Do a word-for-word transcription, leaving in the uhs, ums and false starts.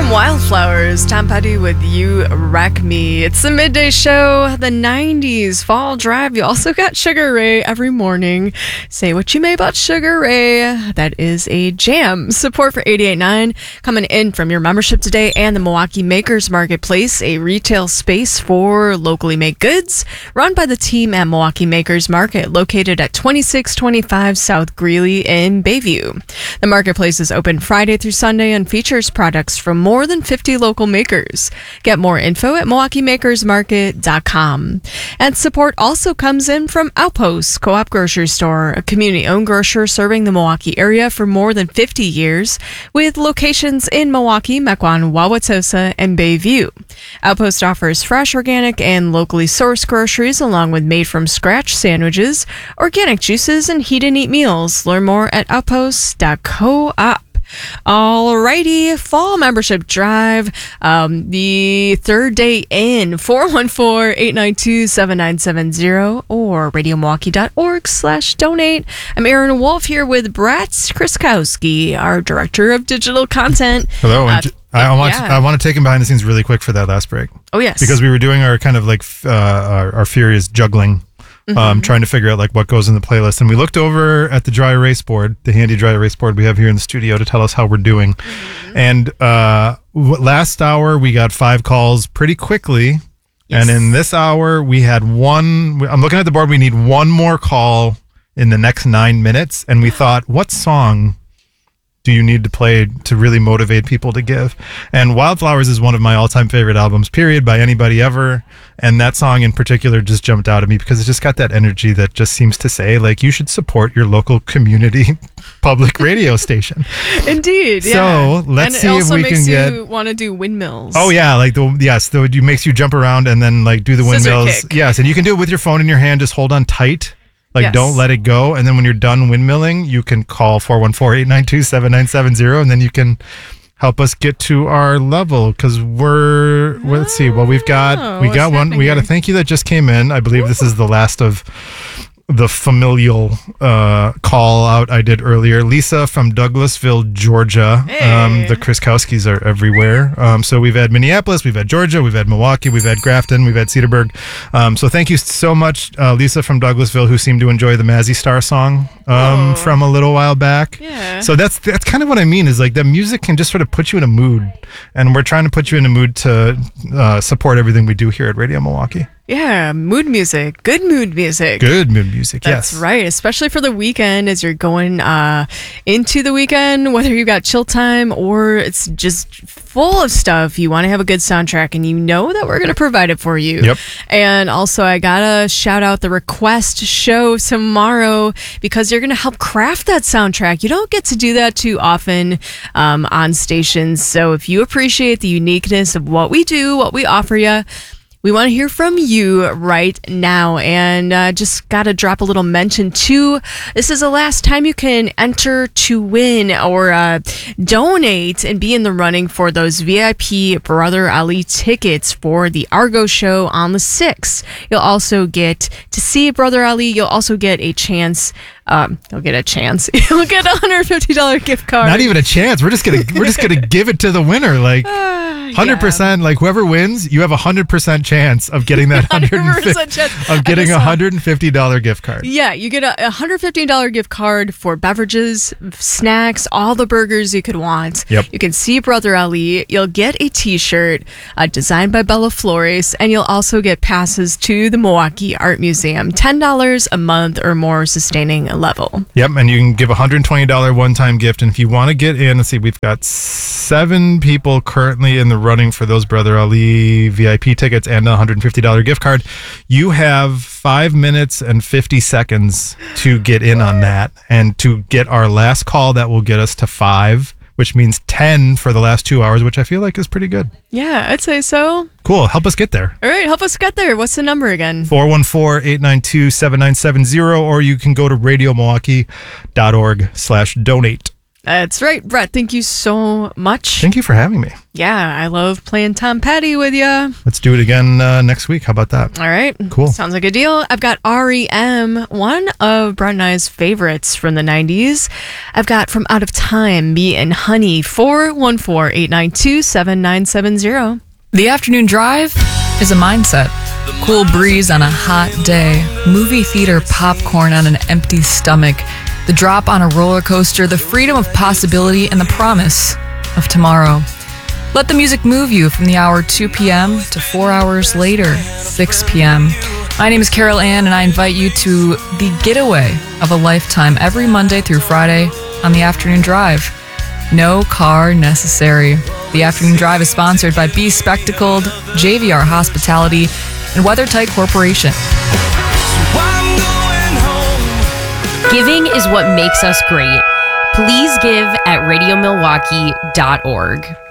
From Wildflowers, Tom Petty with You Wreck Me. It's the midday show, the nineties fall drive. You also got Sugar Ray every morning. Say what you may about Sugar Ray. That is a jam. Support for eighty-eight point nine coming in from your membership today and the Milwaukee Makers Marketplace, a retail space for locally made goods run by the team at Milwaukee Makers Market, located at twenty-six twenty-five South Greeley in Bayview. The marketplace is open Friday through Sunday and features products from more than fifty local makers. Get more info at milwaukee makers market dot com. And support also comes in from Outpost Co-op Grocery Store, a community-owned grocer serving the Milwaukee area for more than fifty years, with locations in Milwaukee, Mequon, Wauwatosa, and Bayview. Outpost offers fresh, organic, and locally sourced groceries, along with made-from-scratch sandwiches, organic juices, and heat-and-eat meals. Learn more at outpost dot co-op. Alrighty, fall membership drive, um, the third day in, four one four, eight nine two, seven nine seven zero or radio milwaukee dot org slash donate. I'm Aaron Wolf here with Brett Kriskowski, our Director of Digital Content. Hello. Uh, I want yeah. to, I want to take him behind the scenes really quick for that last break. Oh, yes. Because we were doing our kind of like uh, our, our furious juggling. Mm-hmm. Um, trying to figure out like what goes in the playlist, and we looked over at the dry erase board, the handy dry erase board we have here in the studio to tell us how we're doing. Mm-hmm. And uh, w- last hour we got five calls pretty quickly, yes. And in this hour we had one. I'm looking at the board. We need one more call in the next nine minutes, and we thought, what song do you need to play to really motivate people to give? And Wildflowers is one of my all-time favorite albums, period, by anybody ever. And that song in particular just jumped out at me because it just got that energy that just seems to say, like, you should support your local community public radio station. Indeed, so, yeah. So let's and see if we can get... it also makes you want to do windmills. Oh, yeah, like, the yes, the, it makes you jump around and then, like, do the Scissor windmills. kick. Yes, and you can do it with your phone in your hand, just hold on tight. Like, yes. Don't let it go. And then when you're done windmilling, you can call four one four, eight nine two, seven nine seven zero, and then you can help us get to our level. Because we're, well, let's see, well, we've got, we got one, we got a thank you that just came in. I believe Ooh. This is the last of the familial uh, call out I did earlier. Lisa from Douglasville, Georgia. Hey. Um, the Kriskowskis are everywhere. Um, so we've had Minneapolis, we've had Georgia, we've had Milwaukee, we've had Grafton, we've had Cedarburg. Um, so thank you so much, uh, Lisa from Douglasville, who seemed to enjoy the Mazzy Star song um, oh. from a little while back. Yeah. So that's that's kind of what I mean, is like that music can just sort of put you in a mood. And we're trying to put you in a mood to uh, support everything we do here at Radio Milwaukee. Yeah, mood music. Good mood music. Good mood music, That's yes. That's right, especially for the weekend as you're going uh, into the weekend, whether you got chill time or it's just full of stuff. You want to have a good soundtrack, and you know that we're going to provide it for you. Yep. And also, I got to shout out the request show tomorrow because you're going to help craft that soundtrack. You don't get to do that too often um, on stations. So if you appreciate the uniqueness of what we do, what we offer you, we want to hear from you right now, and uh, just got to drop a little mention too. This is the last time you can enter to win or uh, donate and be in the running for those V I P Brother Ali tickets for the Argo show on the sixth. You'll also get to see Brother Ali. You'll also get a chance. Um, you'll get a chance. You'll get a one hundred fifty dollars gift card. Not even a chance. We're just gonna we're just gonna give it to the winner. Like one hundred percent. Yeah. Like whoever wins, you have a hundred percent chance of getting that one hundred fifty of getting a one hundred fifty dollars gift card. Yeah, you get a one hundred fifty dollars gift card for beverages, snacks, all the burgers you could want. Yep. You can see Brother Ali. You'll get a T-shirt uh, designed by Bella Flores, and you'll also get passes to the Milwaukee Art Museum. ten dollars a month or more, sustaining level. Yep, and you can give a one hundred twenty dollars one-time gift. And if you want to get in, let's see, we've got seven people currently in the running for those Brother Ali V I P tickets and a one hundred fifty dollars gift card. You have five minutes and fifty seconds to get in on that and to get our last call that will get us to five, which means ten for the last two hours, which I feel like is pretty good. Yeah, I'd say so. Cool. Help us get there. All right, help us get there. What's the number again? four one four, eight nine two, seven nine seven zero, or you can go to radio milwaukee dot org slash donate. That's right, Brett. Thank you so much. Thank you for having me. Yeah, I love playing Tom Petty with you. Let's do it again uh, next week. How about that? All right. Cool. Sounds like a deal. I've got R E M, one of Brett and I's favorites from the nineties. I've got From Out of Time, Me and Honey, four one four, eight nine two, seven nine seven zero. The afternoon drive is a mindset. Cool breeze on a hot day, movie theater popcorn on an empty stomach, the drop on a roller coaster, the freedom of possibility, and the promise of tomorrow. Let the music move you from the hour two p.m. to four hours later, six p.m. My name is Carol Ann, and I invite you to the getaway of a lifetime every Monday through Friday on the afternoon drive. No car necessary. The afternoon drive is sponsored by Be Spectacled, J V R Hospitality, and WeatherTight Corporation. Giving is what makes us great. Please give at radio milwaukee dot org.